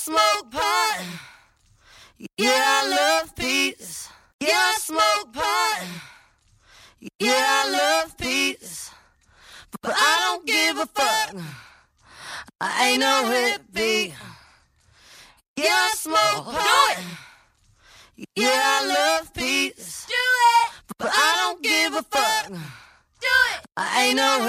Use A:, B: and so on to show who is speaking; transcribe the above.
A: smoke pot. Yeah, I love peace. Yeah, I smoke pot. Yeah, I love peace. But I don't give a fuck. I ain't no hippie. Yeah, I smoke pot. Yeah, I love peace.
B: Do it!
A: But I don't give a fuck.
B: Do it!
A: I ain't no